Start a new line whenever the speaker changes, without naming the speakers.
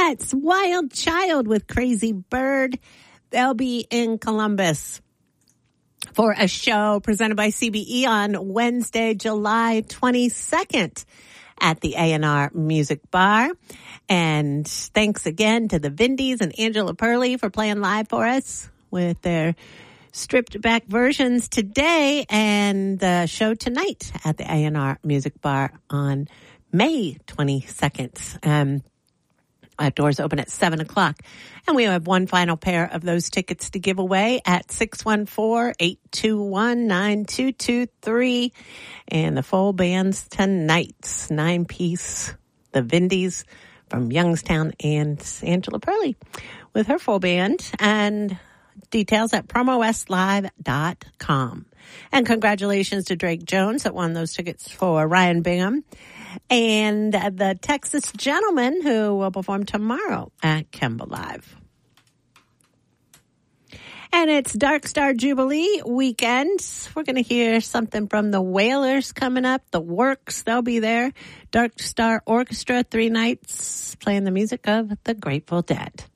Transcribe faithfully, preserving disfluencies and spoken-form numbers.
That's Wild Child with Crazy Bird. They'll be in Columbus for a show presented by C B E on Wednesday, July twenty-second at the A and R Music Bar. And thanks again to the Vindies and Angela Perley for playing live for us with their stripped back versions today, and the show tonight at the A and R Music Bar on May twenty-second. Um, Uh, doors open at seven o'clock. And we have one final pair of those tickets to give away at six one four, eight two one, nine two two three. And the full band's tonight, nine-piece, the Vindies from Youngstown and Angela Perley with her full band. And details at promo west live dot com. And congratulations to Drake Jones that won those tickets for Ryan Bingham. And the Texas Gentleman who will perform tomorrow at Kemba Live. And it's Dark Star Jubilee weekend. We're going to hear something from the Wailers coming up. The Works, they'll be there. Dark Star Orchestra, three nights, playing the music of the Grateful Dead.